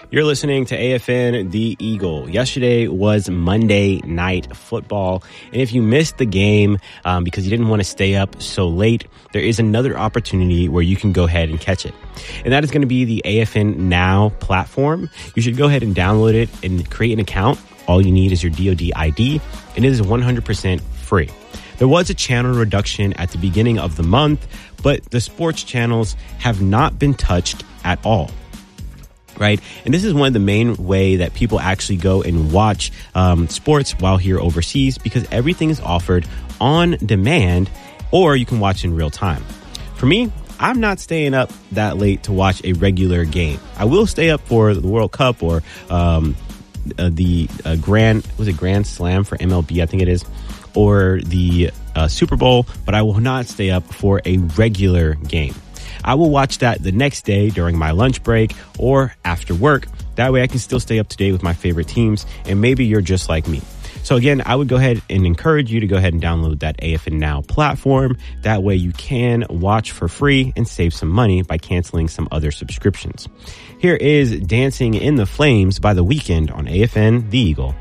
You're listening to AFN The Eagle. Yesterday was Monday Night Football. And if you missed the game because you didn't want to stay up so late, there is another opportunity where you can go ahead and catch it. And that is going to be the AFN Now platform. You should go ahead and download it and create an account. All you need is your DoD ID, and it is 100% free. There was a channel reduction at the beginning of the month, but the sports channels have not been touched at all. Right. And this is one of the main way that people actually go and watch sports while here overseas, because everything is offered on demand, or you can watch in real time. For me, I'm not staying up that late to watch a regular game. I will stay up for the World Cup or the Grand Slam for MLB, I think it is, or the Super Bowl, but I will not stay up for a regular game. I will watch that the next day during my lunch break or after work. That way I can still stay up to date with my favorite teams, and maybe you're just like me. So again, I would go ahead and encourage you to go ahead and download that AFN Now platform. That way you can watch for free and save some money by canceling some other subscriptions. Here is Dancing in the Flames by The Weeknd on AFN The Eagle.